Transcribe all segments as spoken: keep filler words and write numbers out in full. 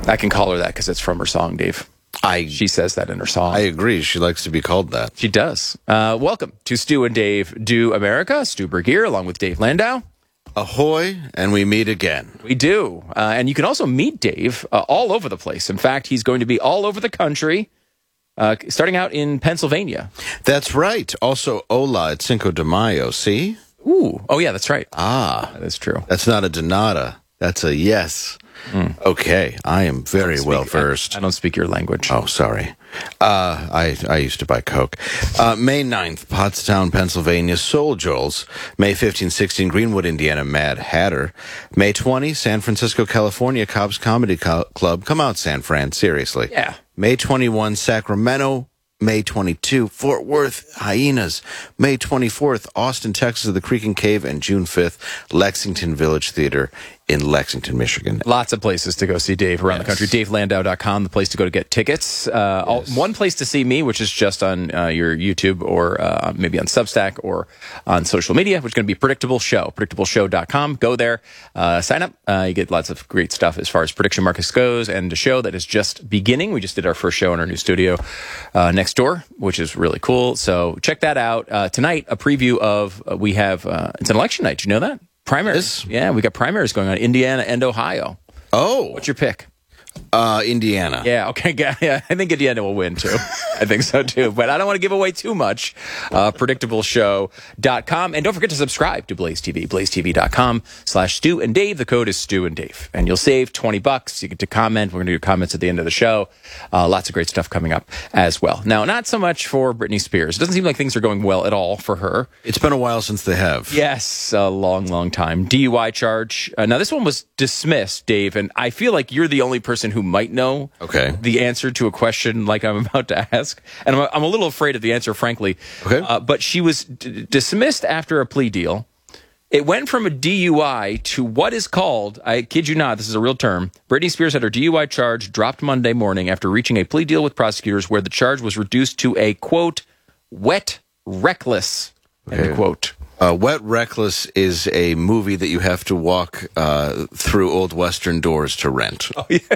I can call her that because it's from her song, Dave. I She says that in her song. I agree. She likes to be called that. She does. Uh, welcome to Stu and Dave Do America. Stu Bergier along with Dave Landau. Ahoy, and we meet again. We do. Uh, and you can also meet Dave uh, all over the place. In fact, he's going to be all over the country, uh, starting out in Pennsylvania. That's right. Also, hola at Cinco de Mayo, see? Ooh. Oh, yeah, that's right. Ah. That's true. That's not a donata. That's a yes. Mm. Okay, I am very speak, well versed. I, I don't speak your language. Oh, sorry. Uh, I, I used to buy Coke. Uh, May ninth, Pottstown, Pennsylvania, Soul Joel's. May fifteenth, sixteenth, Greenwood, Indiana, Mad Hatter. May twentieth, San Francisco, California, Cobb's Comedy Co- Club. Come out, San Fran, seriously. Yeah. May twenty-first, Sacramento. May twenty-second, Fort Worth, Hyenas. May twenty-fourth, Austin, Texas, the Creek and Cave. And June fifth, Lexington Village Theater in Lexington, Michigan. Lots of places to go see Dave around yes. the country. Dave Landau dot com, the place to go to get tickets. Uh, yes. all, one place to see me, which is just on uh, your YouTube or uh, maybe on Substack or on social media, which is going to be Predictable Show, predictable show dot com. Go there, uh, sign up. Uh, you get lots of great stuff as far as Prediction Marcus goes, and a show that is just beginning. We just did our first show in our new studio uh, next door, which is really cool. So check that out. Uh, tonight, a preview of, uh, we have, uh, it's an election night. Do you know that? Primaries. Yeah, we got primaries going on, Indiana and Ohio. Oh. What's your pick? Uh, Indiana. Yeah, okay. Yeah, I think Indiana will win, too. I think so, too. But I don't want to give away too much. Uh, predictable show dot com. And don't forget to subscribe to Blaze T V, blaze T V dot com slash Stu and Dave. The code is Stu and Dave. And you'll save twenty bucks. You get to comment. We're going to do comments at the end of the show. Uh, lots of great stuff coming up as well. Now, not so much for Britney Spears. It doesn't seem like things are going well at all for her. It's been a while since they have. Yes, a long, long time. D U I charge. Uh, now, this one was dismissed, Dave, and I feel like you're the only person who might know okay. the answer to a question like I'm about to ask. And I'm, I'm a little afraid of the answer, frankly. Okay. Uh, but she was d- dismissed after a plea deal. It went from a D U I to what is called, I kid you not, this is a real term, Britney Spears had her D U I charge dropped Monday morning after reaching a plea deal with prosecutors where the charge was reduced to a, quote, wet reckless, okay. end quote. Uh, Wet Reckless is a movie that you have to walk uh, through old Western doors to rent. Oh, yeah.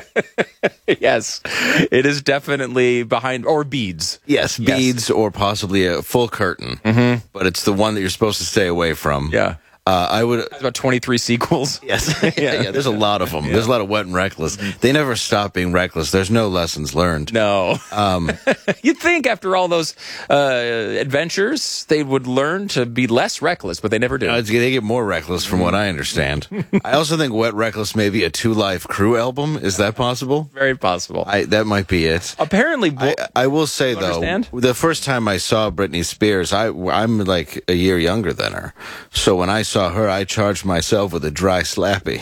Yes, it is definitely behind, or beads. Yes, yes. beads or possibly a full curtain. Mm-hmm. But it's the one that you're supposed to stay away from. Yeah. Uh, I would. There's about twenty-three sequels. Yes. yeah, yeah, there's a lot of them. Yeah. There's a lot of Wet and Reckless. They never stop being reckless. There's no lessons learned. No. Um, You'd think after all those uh, adventures, they would learn to be less reckless, but they never do. You know, they get more reckless from what I understand. I also think Wet Reckless may be a Two Live Crew album. Is that possible? Very possible. I, that might be it. Apparently. I, I will say, though, understand? the first time I saw Britney Spears, I, I'm like a year younger than her. So when I saw her, I charged myself with a dry slappy.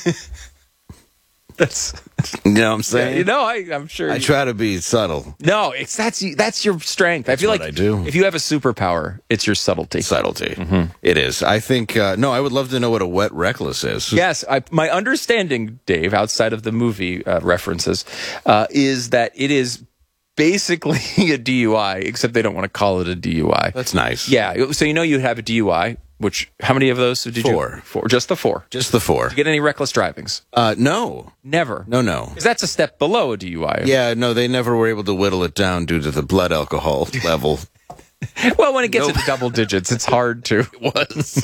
That's, you know what I'm saying? Yeah, you know, I, I'm sure. I you, try to be subtle. No, it's that's that's your strength. That's I feel what like I do. If you have a superpower, it's your subtlety. Subtlety. Mm-hmm. It is. I think. Uh, no, I would love to know what a Wet Reckless is. Yes, I, my understanding, Dave, outside of the movie uh, references, uh, is that it is basically a D U I, except they don't want to call it a D U I. That's nice. Yeah. So you know you have a D U I. Which, how many of those did you? Four. Four. Just the four. Just the four. Did you get any reckless drivings? Uh, no. Never. No, no. Because that's a step below a D U I. Yeah, no, they never were able to whittle it down due to the blood alcohol level. Well, when it gets Nope. into double digits, it's hard to. It was.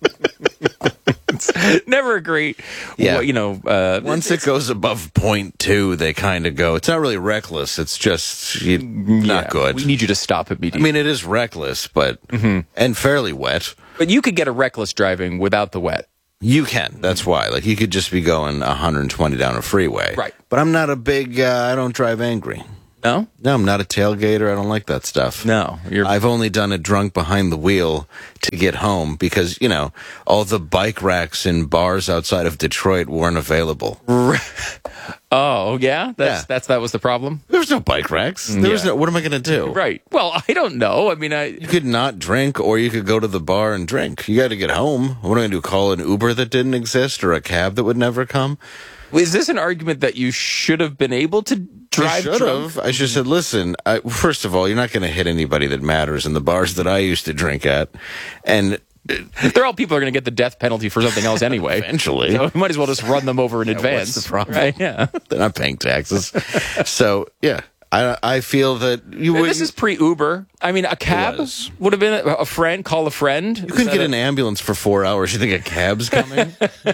It's never a great, Yeah. well, you know. Uh, Once it goes above point two, they kind of go, it's not really reckless. It's just you, not yeah, good. We need you to stop immediately. I mean, it is reckless, but, Mm-hmm. and fairly wet. But you could get a reckless driving without the wet. You can. That's why. Like, you could just be going one hundred twenty down a freeway. Right. But I'm not a big, uh, I don't drive angry. No? No, I'm not a tailgater. I don't like that stuff. No. You're... I've only done it drunk behind the wheel to get home because, you know, all the bike racks in bars outside of Detroit weren't available. Oh, yeah? That's, Yeah. that's That was the problem? There was no bike racks. There was Yeah. no, what am I going to do? Right. Well, I don't know. I mean, I... You could not drink, or you could go to the bar and drink. You got to get home. What am I going to do? Call an Uber that didn't exist, or a cab that would never come? Is this an argument that you should have been able to drive I should drunk? have. I should have said, listen, I, first of all, you're not going to hit anybody that matters in the bars that I used to drink at. And They're all people are going to get the death penalty for something else anyway. Eventually. So we might as well just run them over in Yeah, advance. what's the problem? Right? Yeah. They're not paying taxes. So, yeah, I, I feel that you And would. this is pre-Uber. I mean, a cab was. would have been a, a friend. Call a friend. You couldn't get an ambulance for four hours. You think a cab's coming?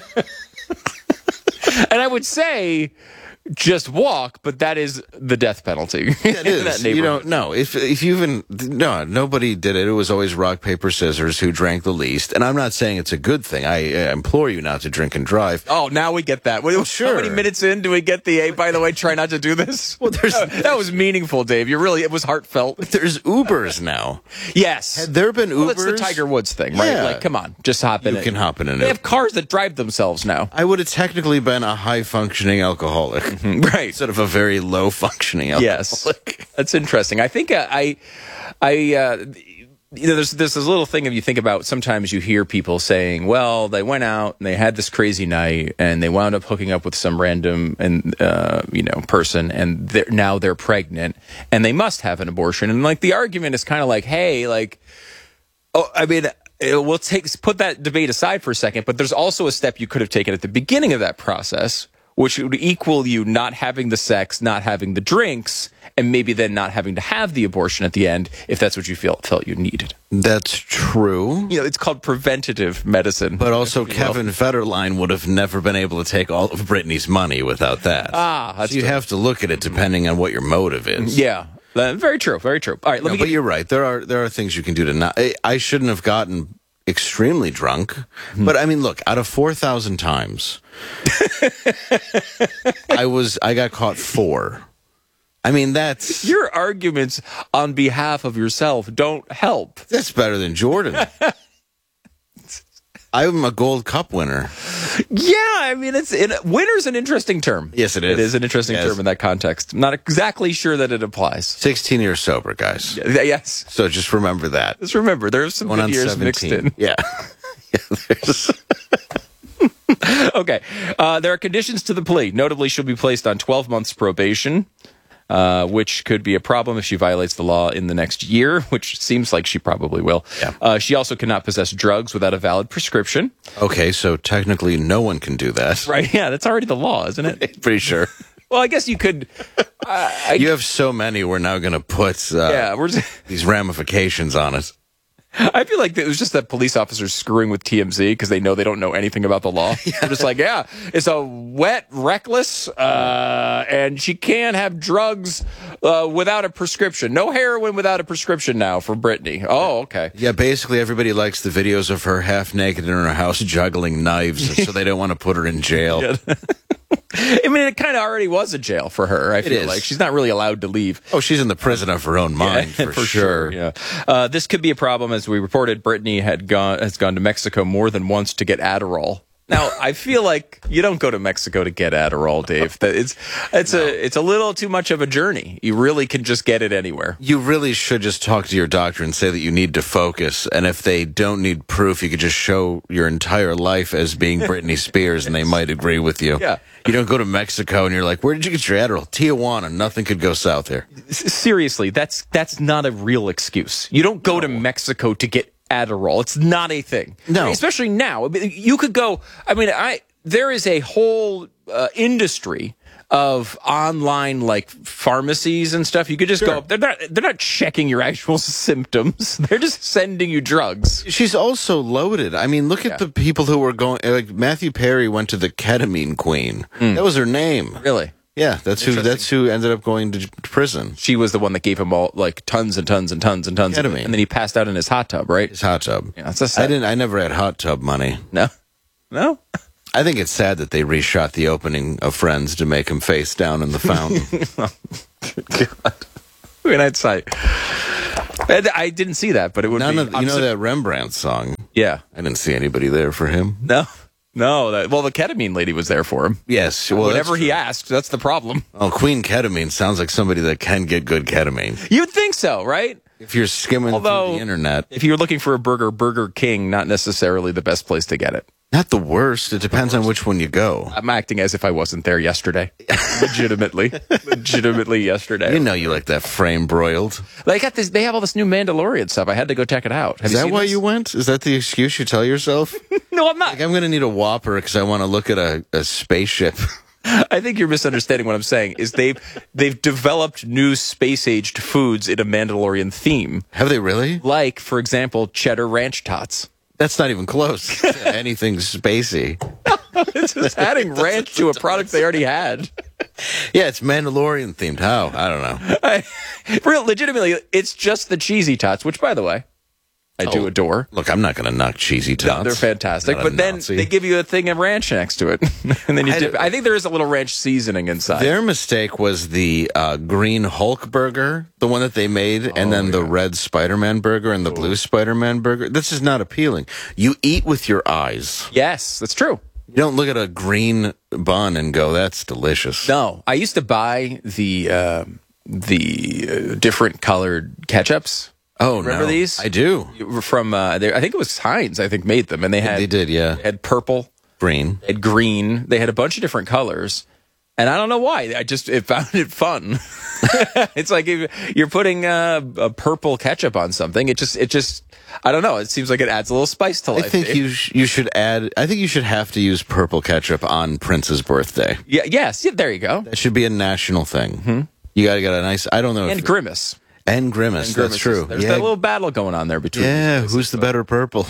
And I would say just walk, but that is the death penalty. It is. That You neighborhood. don't know. If if you even no, nobody did it. It was always rock paper scissors who drank the least. And I'm not saying it's a good thing. I uh, implore you not to drink and drive. Oh, now we get that. Well, sure. How many minutes in do we get the? Hey, by the way, try not to do this. Well, there's that, that was meaningful, Dave. You really, it was heartfelt. there's Ubers now. Yes. Had there been Ubers? Well, that's the Tiger Woods thing, right? Yeah. Like, come on, just hop in You it. can hop in an They Uber. have cars that drive themselves now. I would have technically been a high functioning alcoholic Right. instead of a very low functioning Yes, alcoholic. that's interesting. I think uh, I, I, uh, you know, there's there's this little thing if you think about. Sometimes you hear people saying, "Well, they went out and they had this crazy night and they wound up hooking up with some random and uh, you know person, and they're, now they're pregnant and they must have an abortion." And like the argument is kind of like, "Hey, like, oh, I mean." We'll take put that debate aside for a second, but there's also a step you could have taken at the beginning of that process, which would equal you not having the sex, not having the drinks, and maybe then not having to have the abortion at the end if that's what you feel, felt you needed. That's true. You know, it's called preventative medicine. But also, Kevin Federline would have never been able to take all of Britney's money without that. Ah, that's so you true. have to look at it depending on what your motive is. Yeah, uh, very true, very true. All right, let No, me but get you're right. There are there are things you can do to not. I, I shouldn't have gotten extremely drunk, Hmm. but I mean, look, out of four thousand times, I was I got caught four. I mean, that's your arguments on behalf of yourself don't help. that's better than Jordan. I'm a Gold Cup winner. Yeah, I mean, it's it, winner's an interesting term. Yes, it is. It is an interesting Yes. term in that context. I'm not exactly sure that it applies. sixteen years sober, guys. Yeah, yes. So just remember that. Just remember, there's some One good on years mixed seventeen. in. Yeah. Yeah, there's- Okay. Uh, there are conditions to the plea. Notably, she'll be placed on twelve months probation, uh, which could be a problem if she violates the law in the next year, which seems like she probably will. Yeah. Uh, she also cannot possess drugs without a valid prescription. Okay, so technically no one can do that. Right? Yeah, that's already the law, isn't it? Pretty sure. Well, I guess you could. Uh, I, You have so many, we're now going to put uh, yeah, we're just, these ramifications on it. I feel like it was just that police officers screwing with T M Z because they know they don't know anything about the law. They're just like, yeah, it's a wet, reckless, uh, and she can't have drugs uh, without a prescription. No heroin without a prescription now for Britney. Oh, okay. Yeah, basically everybody likes the videos of her half naked in her house juggling knives, so they don't want to put her in jail. I mean, it kind of already was a jail for her. I feel is. like she's not really allowed to leave. Oh, she's in the prison of her own mind, for, sure. Yeah, uh, this could be a problem. As we reported, Brittany had gone has gone to Mexico more than once to get Adderall. Now, I feel like you don't go to Mexico to get Adderall, Dave. That it's it's no. a it's a little too much of a journey. You really can just get it anywhere. You really should just talk to your doctor and say that you need to focus. And if they don't need proof, you could just show your entire life as being Britney Spears, and they might agree with you. Yeah. You don't go to Mexico and you're like, where did you get your Adderall? Tijuana. Nothing could go south here. Seriously, that's that's not a real excuse. You don't go no. to Mexico to get Adderall. It's not a thing. No. I mean, especially now. I mean, you could go, I mean, I there is a whole uh, industry of online like pharmacies and stuff. You could just sure. go, they're not they're not checking your actual symptoms. They're just sending you drugs. She's also loaded. I mean, look at yeah. the people who were going, like Matthew Perry went to the ketamine queen. Mm. That was her name. Really? Yeah, that's who that's who ended up going to prison. She was the one that gave him all like tons and tons and tons and tons, ketamine. and then he passed out in his hot tub, right? His hot tub. Yeah, that's a sad. I didn't. I never had hot tub money. No, no. I think it's sad that they reshot the opening of Friends to make him face down in the fountain. oh, God. I mean, I'd say I didn't see that, but it would None be. Of, you know that Rembrandt song? Yeah, I didn't see anybody there for him. No. No, that, well, the ketamine lady was there for him. Yes. Well, whatever he asked, that's the problem. Oh, Queen Ketamine sounds like somebody that can get good ketamine. You'd think so, right? If you're skimming Although, through the internet. If you're looking for a burger, Burger King, not necessarily the best place to get it. Not the worst. It depends on which one you go. I'm acting as if I wasn't there yesterday. Legitimately. Legitimately yesterday. You know you like that frame broiled. They got this. They have all this new Mandalorian stuff. I had to go check it out. Have Is you that seen why this? you went? Is that the excuse you tell yourself? No, I'm not. Like, I'm going to need a Whopper because I want to look at a, a spaceship. I think you're misunderstanding what I'm saying. Is they've they've developed new space-aged foods in a Mandalorian theme. Have they really? Like, for example, cheddar ranch tots. That's not even close to anything spacey. It's just adding ranch to a product they already had. Yeah, it's Mandalorian themed. How? I don't know. I, real, legitimately, it's just the cheesy tots, which, by the way, I do Oh, adore. Look, I'm not going to knock cheesy tots. No, they're fantastic. Not a But then Nazi. they give you a thing of ranch next to it. And then you I dip. d- I think there is a little ranch seasoning inside. Their mistake was the uh, green Hulk burger, the one that they made, and then the red Spider-Man burger and the blue Spider-Man burger. This is not appealing. You eat with your eyes. Yes, that's true. You don't look at a green bun and go, "That's delicious." No, I used to buy the uh, the uh, different colored ketchups. Oh, Remember no. these? I do. From uh, they- I think it was Heinz. I think made them, and they had They did, yeah. they had purple, Green. they had green. They had a bunch of different colors, and I don't know why. I just it found it fun. It's like if you're putting uh, a purple ketchup on something. It just it just I don't know. It seems like it adds a little spice to I life. think you sh- you should add. I think you should have to use purple ketchup on Prince's birthday. Yeah. Yes. Yeah, there you go. That should be a national thing. You got to get a nice. I don't know. And if, Grimace. and Grimace. And That's Grimace. true. There's yeah, that little battle going on there between. yeah. these Who's places, the but better purple?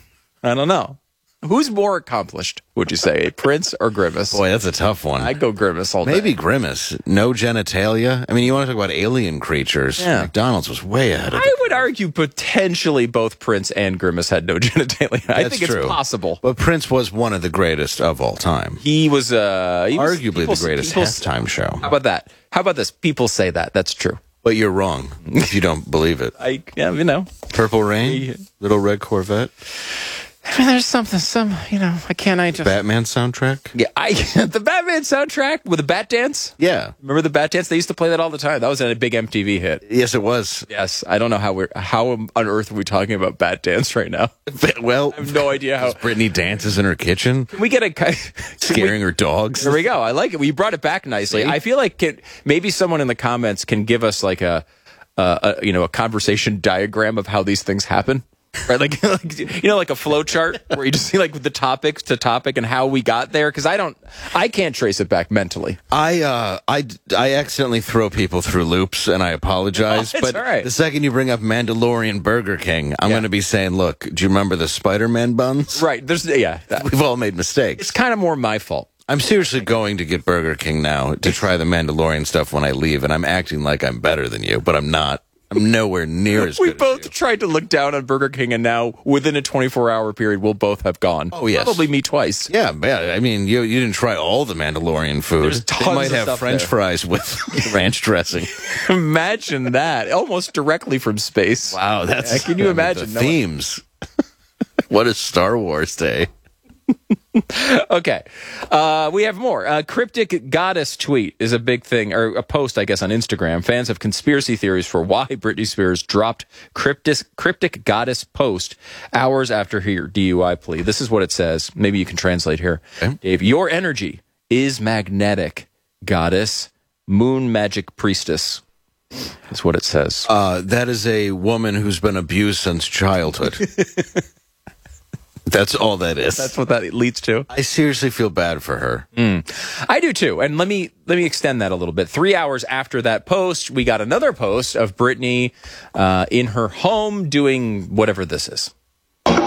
I don't know. Who's more accomplished? Would you say Prince or Grimace? Boy, that's a tough one. I'd go Grimace all day. Maybe Grimace. No genitalia. I mean, you want to talk about alien creatures? Yeah. McDonald's was way ahead of I would argue potentially both Prince and Grimace had no genitalia. I That's think true. it's possible. But Prince was one of the greatest of all time. He was uh, he was- Arguably people- the greatest people- halftime show. How about that? How about this? People say that. That's true. But you're wrong if you don't believe it. I, yeah, you know. Purple Rain, Little Red Corvette, I mean, there's something, some, you know, I can't, I just. Batman soundtrack. Yeah, I, the Batman soundtrack with the Bat Dance. Yeah. Remember the Bat Dance? They used to play that all the time. That was a big M T V hit. Yes, it was. Yes, I don't know how we're, how on earth are we talking about Bat Dance right now? Well, I have no idea how. Brittany dances in her kitchen, Can we get a. Can scaring her dogs. There we go. I like it. Well, you brought it back nicely. See? I feel like can, maybe someone in the comments can give us like a, uh, a, you know, a conversation diagram of how these things happen. Right, like, like you know, like a flow chart where you just see like the topic to topic and how we got there. Because I don't, I can't trace it back mentally. I uh, I I accidentally throw people through loops, and I apologize. Oh, it's but all right. the second you bring up Mandalorian Burger King, I'm Yeah. going to be saying, "Look, do you remember the Spider-Man buns? Right? There's yeah. that- We've all made mistakes." It's kind of more my fault. I'm seriously going to get Burger King now to try the Mandalorian stuff when I leave, and I'm acting like I'm better than you, but I'm not. I'm nowhere near as We good both as you. tried to look down on Burger King, and now within a twenty-four hour period, we'll both have gone. Oh, yes. Probably me twice. Yeah, yeah. I mean, you you didn't try all the Mandalorian food. There's They tons might of have stuff French there. fries with ranch dressing. Imagine that. Almost directly from space. Wow, that's Yeah, can you imagine? the No one- themes? What is Star Wars Day? Okay. Uh, we have more. Uh, Cryptic Goddess tweet is a big thing, or a post, I guess, on Instagram. Fans have conspiracy theories for why Britney Spears dropped Cryptic, Cryptic Goddess post hours after her D U I plea. This is what it says. Maybe you can translate here. Okay. Dave, your energy is magnetic, goddess, moon magic priestess. That's what it says. Uh, that is a woman who's been abused since childhood. That's all that is. That's what that leads to. I seriously feel bad for her. I do too. And let me let me extend that a little bit. Three hours after that post, we got another post of Britney uh, in her home doing whatever this is. It's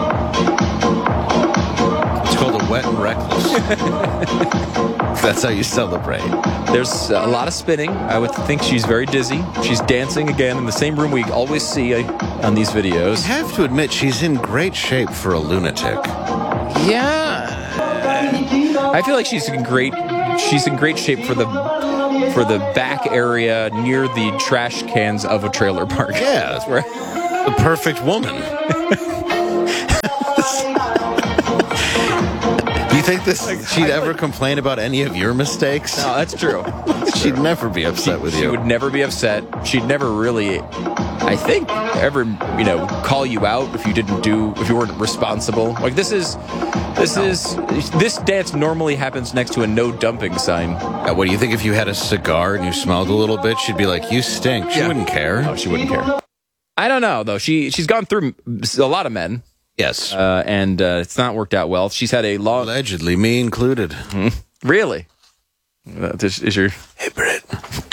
called a wet and reckless. That's how you celebrate. There's a lot of spinning. I would think she's very dizzy. She's dancing again in the same room we always see uh, on these videos. I have to admit, she's in great shape for a lunatic. Yeah, I feel like she's in great. She's in great shape for the for the back area near the trash cans of a trailer park. Yeah, That's where. the perfect woman. Do you think this? She'd ever complain about any of your mistakes? No, that's true. She'd never be upset she, with she you. She would never be upset. She'd never really, I think, ever, you know, call you out if you didn't do, if you weren't responsible. Like this is, this no. is, this dance normally happens next to a no dumping sign. Uh, what do you think if you had a cigar and you smelled a little bit? She'd be like, "You stink." She yeah. wouldn't care. No, she wouldn't care. I don't know though. She she's gone through a lot of men. Yes, uh, and uh, it's not worked out well. She's had a long, allegedly, me included. Mm-hmm. Really? Uh, this is your hey Britt?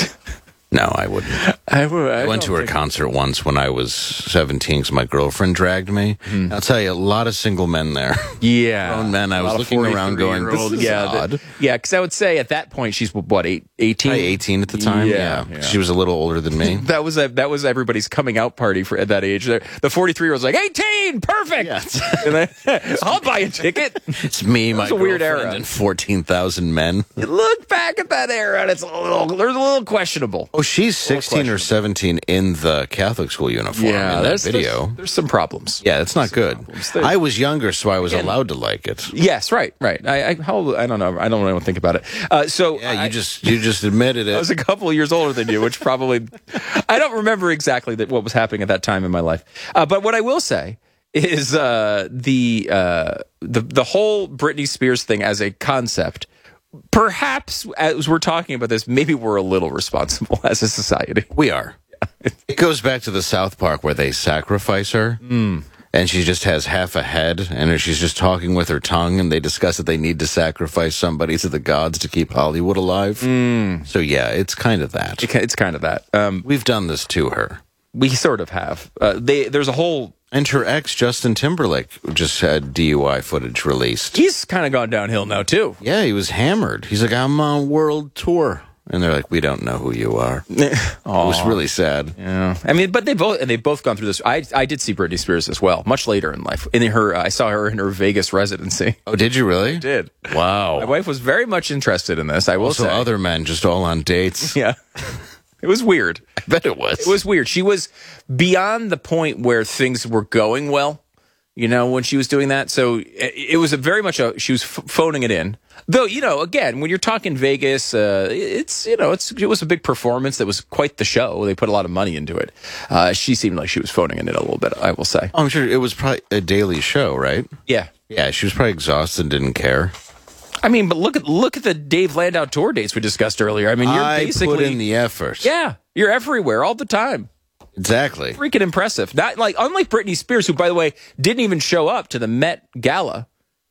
No, I wouldn't. I, w- I, I went to her concert once when I was seventeen because my girlfriend dragged me. Mm. I'll tell you, a lot of single men there. Yeah. Grown men. I was looking around going, this is yeah, odd. The, yeah, because I would say at that point, she's, what, eight, eighteen? Probably eighteen at the time, yeah. yeah. yeah. She was a little older than me. that was a, that was everybody's coming out party for at that age. The forty-three-year-old's like, eighteen! Perfect! Yeah. And then, I'll buy a ticket. It's me, my girlfriend, weird era. And fourteen thousand men. You look back at that era, and it's a little, there's a little questionable. Oh, she's sixteen or seventeen in the Catholic school uniform yeah, in that video. There's, there's some problems. Yeah, it's not good. I was younger, so I was Again, allowed to like it. Yes, right, right. I, I, how old, I don't know. I don't really think about it. Uh, so yeah, you I, just you just admitted it. I was a couple of years older than you, which probably I don't remember exactly that what was happening at that time in my life. Uh, but what I will say is uh, the uh, the the whole Britney Spears thing as a concept. Perhaps as we're talking about this, maybe we're a little responsible as a society. We are. It goes back to the South Park where they sacrifice her, mm. and she just has half a head, and she's just talking with her tongue, and they discuss that they need to sacrifice somebody to the gods to keep Hollywood alive. Mm. So yeah, it's kind of that. It, it's kind of that. Um, We've done this to her. We sort of have. Uh, they there's a whole. And her ex, Justin Timberlake, just had D U I footage released. He's kind of gone downhill now, too. Yeah, he was hammered. He's like, I'm on world tour. And they're like, we don't know who you are. It was really sad. Yeah. I mean, but they both, and they've both gone through this. I I did see Britney Spears as well, much later in life. In her, uh, I saw her in her Vegas residency. Oh, did you really? I did. Wow. My wife was very much interested in this, I will also, say. other men just all on dates. Yeah. It was weird. I bet it was. It was weird. She was beyond the point where things were going well, you know, when she was doing that. So it was a very much a, she was f- phoning it in. Though, you know, again, when you're talking Vegas, uh, it's, you know, it's it was a big performance that was quite the show. They put a lot of money into it. Uh, she seemed like she was phoning it in a little bit, I will say. Oh, I'm sure it was probably a daily show, right? Yeah. Yeah, she was probably exhausted and didn't care. I mean, but look at look at the Dave Landau tour dates we discussed earlier. I mean, you're I basically put in the effort. Yeah, you're everywhere all the time. Exactly. Freaking impressive. Not like unlike Britney Spears, who, by the way, didn't even show up to the Met Gala.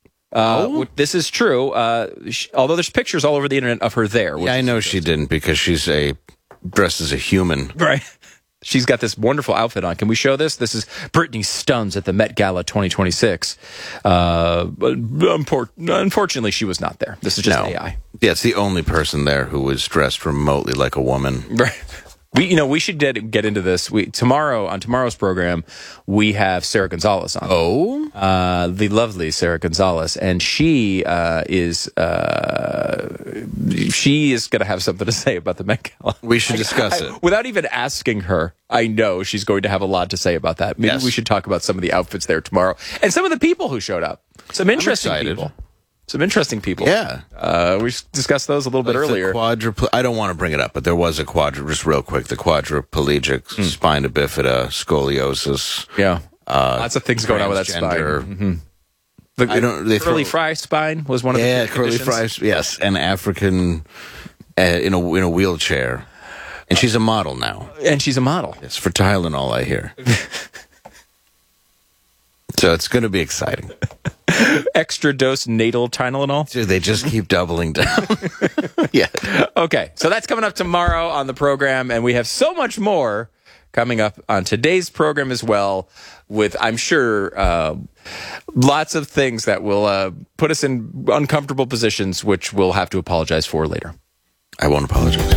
Uh, oh? This is true. Uh, she, although there's pictures all over the internet of her there. Yeah, I know she didn't because she's a dressed as a human. Right. She's got this wonderful outfit on. Can we show this? This is Britney Stuns at the Met Gala twenty twenty-six. Uh, but unfortunately, she was not there. This is just no. A I. Yeah, it's the only person there who was dressed remotely like a woman. Right. We, you know, we should get, get into this. We tomorrow on tomorrow's program, we have Sarah Gonzalez on. Oh, uh, the lovely Sarah Gonzalez, and she uh, is uh, she is going to have something to say about the Met Gala. We should discuss I, it without even asking her. I know she's going to have a lot to say about that. Maybe yes. we should talk about some of the outfits there tomorrow and some of the people who showed up. Some interesting people. Some interesting people. Yeah. Uh, we discussed those a little like bit earlier. Quadripl- I don't want to bring it up, but there was a quadru, just real quick, the quadriplegic, mm. spina bifida, scoliosis. Yeah. Uh, Lots of things going on with that spine. Mm-hmm. The, I don't, they curly throw, fry spine was one of yeah, the curly fry, yes, an African uh, in a in a wheelchair. And she's a model now. And she's a model. Yes, for Tylenol, I hear. So it's going to be exciting. Extra dose natal Tylenol. Dude, they just keep doubling down. Yeah. Okay, so that's coming up tomorrow on the program, and we have so much more coming up on today's program as well, with, I'm sure, uh, lots of things that will uh, put us in uncomfortable positions, which we'll have to apologize for later. I won't apologize.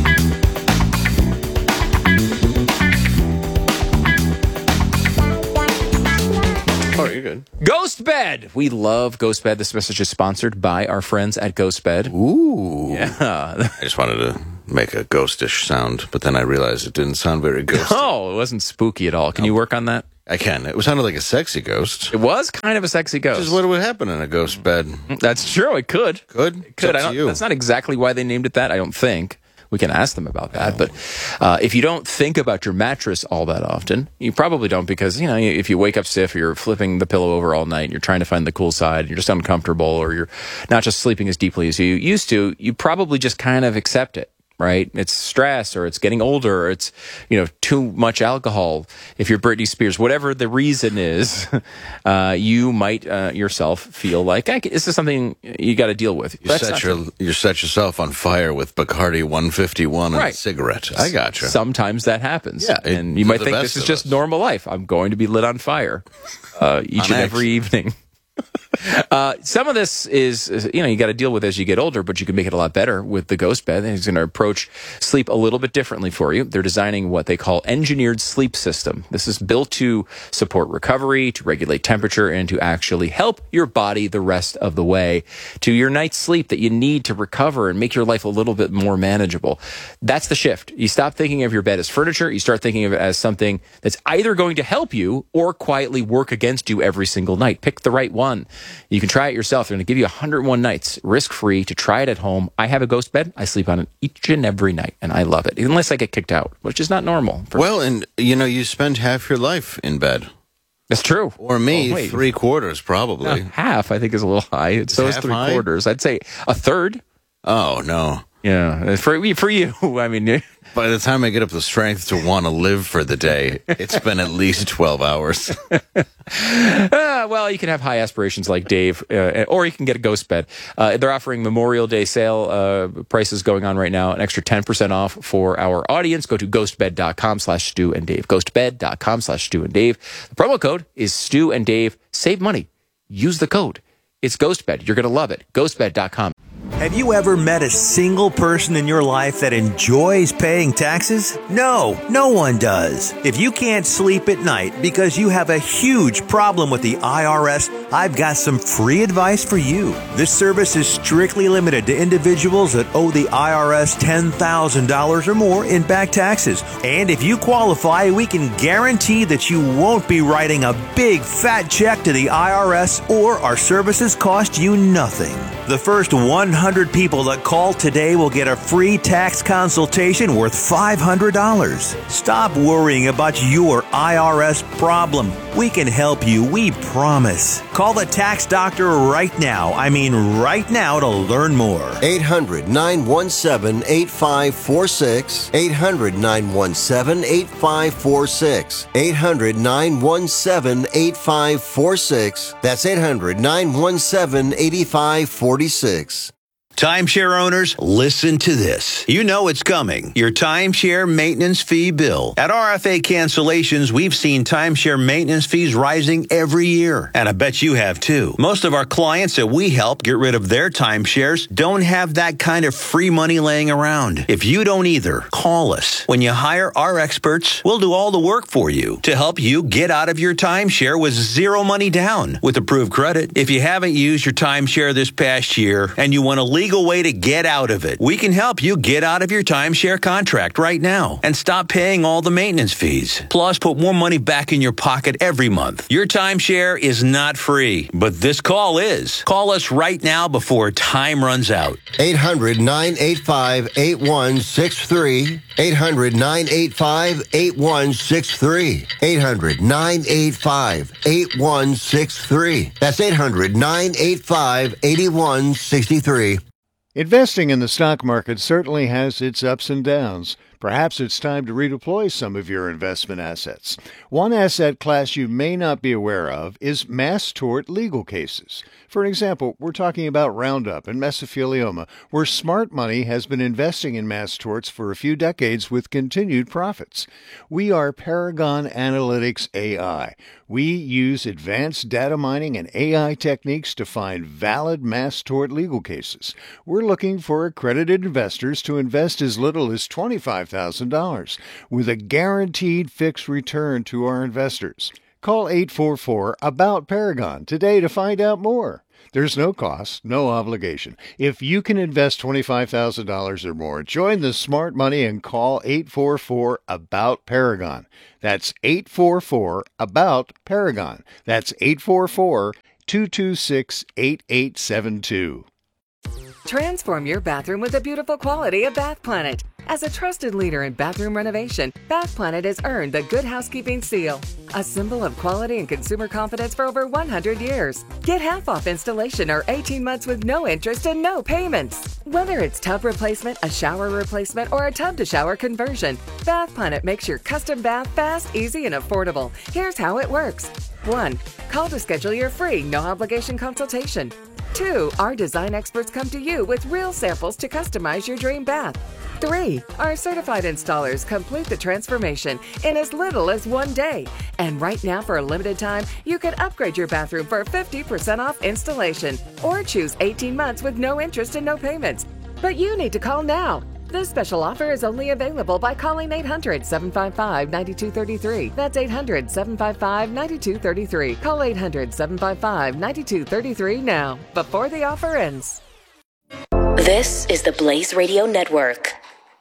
Oh, you're good. Ghost Bed. We love Ghost Bed. This message is sponsored by our friends at Ghost Bed. Ooh. Yeah. I just wanted to make a ghostish sound, but then I realized it didn't sound very ghosty. Oh, it wasn't spooky at all. Can nope. you work on that? I can. It sounded like a sexy ghost. It was kind of a sexy ghost. Which is what would happen in a ghost bed. That's true. It could. Could. It could. I It's up to don't, you. that's not exactly why they named it that, I don't think. We can ask them about that. But uh, if you don't think about your mattress all that often, you probably don't because, you know, if you wake up stiff or you're flipping the pillow over all night and you're trying to find the cool side and you're just uncomfortable or you're not just sleeping as deeply as you used to, you probably just kind of accept it. Right? It's stress or it's getting older or it's, you know, too much alcohol. If you're Britney Spears, whatever the reason is, uh, you might uh, yourself feel like, I, this is something you got to deal with. You set, your, you set yourself on fire with Bacardi one fifty-one and right. a cigarette. I gotcha. Sometimes that happens. Yeah, it, and you might the think best this is of just us. normal life. I'm going to be lit on fire uh, each On and X. every evening. Uh, some of this is, is you know, you got to deal with as you get older, but you can make it a lot better with the Ghost Bed. It's going to approach sleep a little bit differently for you. They're designing what they call engineered sleep system. This is built to support recovery, to regulate temperature, and to actually help your body the rest of the way to your night's sleep that you need to recover and make your life a little bit more manageable. That's the shift. You stop thinking of your bed as furniture. You start thinking of it as something that's either going to help you or quietly work against you every single night. Pick the right one. You can try it yourself. They're going to give you one hundred one nights risk-free to try it at home. I have a Ghost Bed. I sleep on it each and every night, and I love it, unless I get kicked out, which is not normal. For Well, and, you know, you spend half your life in bed. That's true. Or me, Oh, wait. three quarters, probably. Uh, half, I think, is a little high. So is half three high? quarters. I'd say a third. Oh, no. Yeah, for for you, I mean, By the time I get up the strength to want to live for the day, it's been at least twelve hours. uh, well, you can have high aspirations like Dave, uh, or you can get a Ghost Bed. Uh, they're offering Memorial Day sale uh, prices going on right now, an extra ten percent off for our audience. Go to ghostbed.com slash Stu and Dave. Ghostbed.com slash Stu and Dave. The promo code is Stu and Dave. Save money. Use the code. It's Ghostbed. You're going to love it. Ghostbed dot com. Have you ever met a single person in your life that enjoys paying taxes? No, no one does. If you can't sleep at night because you have a huge problem with the I R S, I've got some free advice for you. This service is strictly limited to individuals that owe the I R S ten thousand dollars or more in back taxes. And if you qualify, we can guarantee that you won't be writing a big fat check to the I R S, or our services cost you nothing. The first one hundred people that call today will get a free tax consultation worth five hundred dollars. Stop worrying about your I R S problem. We can help you, we promise. Call the tax doctor right now. I mean right now to learn more. eight hundred, nine one seven, eight five four six. eight hundred, nine one seven, eight five four six. eight hundred, nine one seven, eight five four six. That's eight hundred, nine one seven, eight five four six. Timeshare owners, listen to this. You know it's coming. Your timeshare maintenance fee bill. At R F A Cancellations, we've seen timeshare maintenance fees rising every year. And I bet you have too. Most of our clients that we help get rid of their timeshares don't have that kind of free money laying around. If you don't either, call us. When you hire our experts, we'll do all the work for you to help you get out of your timeshare with zero money down with approved credit. If you haven't used your timeshare this past year and you want to legal way to get out of it, we can help you get out of your timeshare contract right now and stop paying all the maintenance fees. Plus, put more money back in your pocket every month. Your timeshare is not free, but this call is. Call us right now before time runs out. eight hundred, nine eight five, eight one six three. eight hundred, nine eight five, eight one six three. eight hundred, nine eight five, eight one six three. That's eight hundred, nine eight five, eight one six three. Investing in the stock market certainly has its ups and downs. Perhaps it's time to redeploy some of your investment assets. One asset class you may not be aware of is mass tort legal cases. For example, we're talking about Roundup and mesothelioma, where smart money has been investing in mass torts for a few decades with continued profits. We are Paragon Analytics A I. We use advanced data mining and A I techniques to find valid mass tort legal cases. We're looking for accredited investors to invest as little as twenty-five thousand dollars with a guaranteed fixed return to our investors. Call eight four four, A B O U T, Paragon today to find out more. There's no cost, no obligation. If you can invest twenty-five thousand dollars or more, join the smart money and call eight four four, A B O U T, Paragon. That's eight four four, A B O U T, Paragon. That's eight four four, two two six, eight eight seven two. Transform your bathroom with the beautiful quality of Bath Planet. As a trusted leader in bathroom renovation, Bath Planet has earned the Good Housekeeping seal, a symbol of quality and consumer confidence for over one hundred years. Get half off installation or eighteen months with no interest and no payments. Whether it's tub replacement, a shower replacement, or a tub-to-shower conversion, Bath Planet makes your custom bath fast, easy, and affordable. Here's how it works. one. Call to schedule your free, no-obligation consultation. two. Our design experts come to you with real samples to customize your dream bath. three. Our certified installers complete the transformation in as little as one day. And right now, for a limited time, you can upgrade your bathroom for fifty percent off installation or choose eighteen months with no interest and no payments. But you need to call now. This special offer is only available by calling eight hundred, seven five five, nine two three three. That's eight hundred, seven five five, nine two three three. Call eight hundred, seven five five, nine two three three now, before the offer ends. This is the Blaze Radio Network.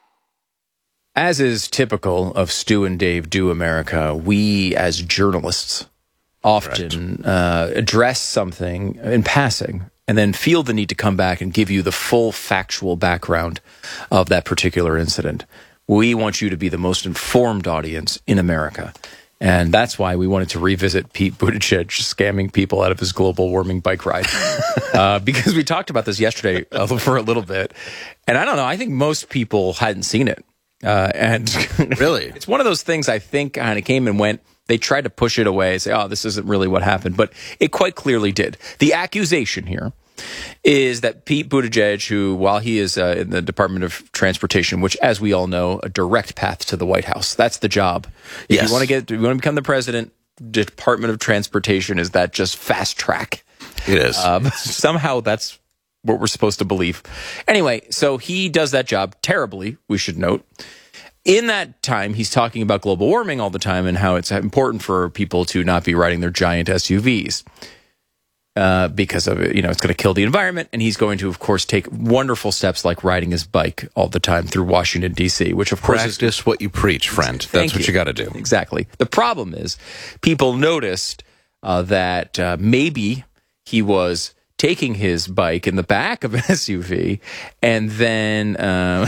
As is typical of Stu and Dave Do America, we as journalists often uh, address something in passing and then feel the need to come back and give you the full factual background of that particular incident. We want you to be the most informed audience in America. And that's why we wanted to revisit Pete Buttigieg scamming people out of his global warming bike ride. uh, because we talked about this yesterday uh, for a little bit. And I don't know, I think most people hadn't seen it. Uh, and really, it's one of those things I think kind of came and went. They tried to push it away, say, oh, this isn't really what happened. But it quite clearly did. The accusation here is that Pete Buttigieg, who, while he is uh, in the Department of Transportation, which, as we all know, a direct path to the White House. That's the job. If yes. you want to get, if you want to become the president, Department of Transportation is that just fast track. It is. Um, somehow that's what we're supposed to believe. Anyway, so he does that job terribly, we should note. In that time, he's talking about global warming all the time and how it's important for people to not be riding their giant S U Vs. Uh, because of it, you know, it's going to kill the environment. And he's going to, of course, take wonderful steps like riding his bike all the time through Washington, D C, which, of course, practice is what you preach, friend. That's what you, you got to do. Exactly. The problem is people noticed uh, that uh, maybe he was taking his bike in the back of an S U V and then... Uh,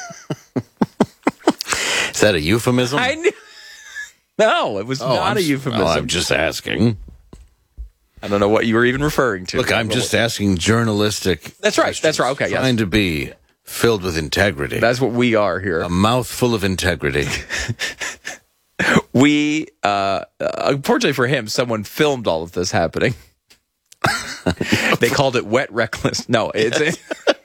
is that a euphemism? I knew. No, it was oh, not I'm, a euphemism. Well, I'm just asking. I don't know what you were even referring to. Look, I'm just asking journalistic. That's right. That's right. Okay. Trying yes. to be filled with integrity. That's what we are here. A mouthful of integrity. we, uh, unfortunately for him, someone filmed all of this happening. They called it wet reckless. No, it's.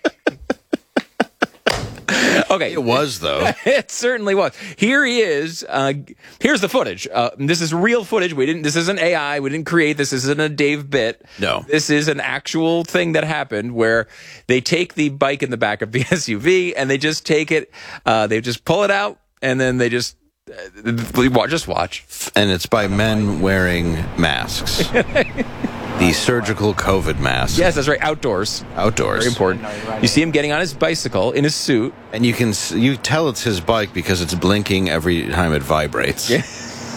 Okay. It was, though. It certainly was. Here he is. Uh, here's the footage. Uh, this is real footage. We didn't. This isn't A I. We didn't create this. This isn't a Dave bit. No. This is an actual thing that happened where they take the bike in the back of the S U V and they just take it. Uh, they just pull it out and then they just uh, just watch. And it's by men wearing masks. The surgical COVID mask. Yes, that's right. Outdoors. Outdoors. Very important. You see him getting on his bicycle in his suit. And you can you tell it's his bike because it's blinking every time it vibrates. Yeah.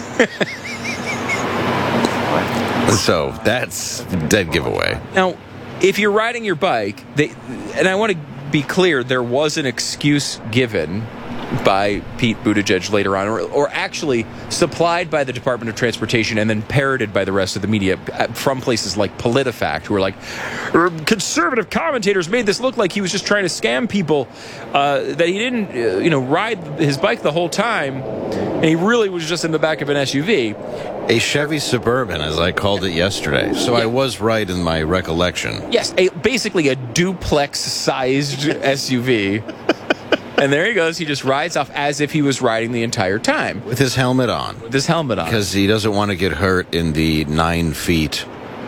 So that's dead giveaway. Now, if you're riding your bike, they, and I want to be clear, there was an excuse given by Pete Buttigieg later on, or, or actually supplied by the Department of Transportation and then parroted by the rest of the media from places like PolitiFact, who were like, conservative commentators made this look like he was just trying to scam people, uh, that he didn't, uh, you know, ride his bike the whole time, and he really was just in the back of an S U V. A Chevy Suburban, as I called it yesterday. So yeah. I was right in my recollection. Yes, a, basically a duplex-sized S U V. And there he goes. He just rides off as if he was riding the entire time. With his helmet on. With his helmet on. Because he doesn't want to get hurt in the nine feet.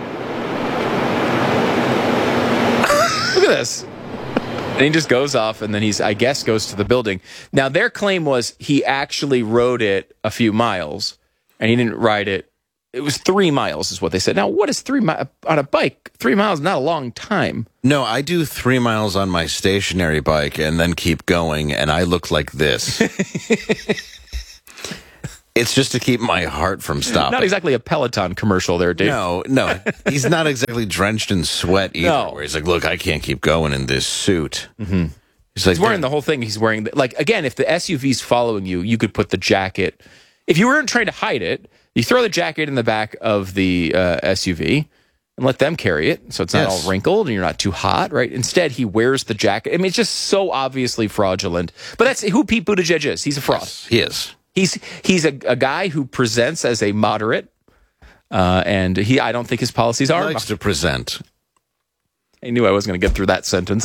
Look at this. And he just goes off, and then he's, I guess, goes to the building. Now, their claim was he actually rode it a few miles, and he didn't ride it it was three miles is what they said. Now, what is three miles on a bike? Three miles, not a long time. No, I do three miles on my stationary bike and then keep going, and I look like this. It's just to keep my heart from stopping. Not exactly a Peloton commercial there, Dave. No, no. He's not exactly drenched in sweat either, No. where he's like, look, I can't keep going in this suit. Mm-hmm. He's like, He's wearing the whole thing. He's wearing, the, like, again, if the S U V's following you, you could put the jacket. If you weren't trying to hide it, you throw the jacket in the back of the uh, S U V and let them carry it, so it's not Yes. all wrinkled and you're not too hot, right? Instead, he wears the jacket. I mean, it's just so obviously fraudulent. But that's who Pete Buttigieg is. He's a fraud. He is. He's he's a, a guy who presents as a moderate, uh, and he I don't think his policies He are. likes to present. I knew I wasn't going to get through that sentence.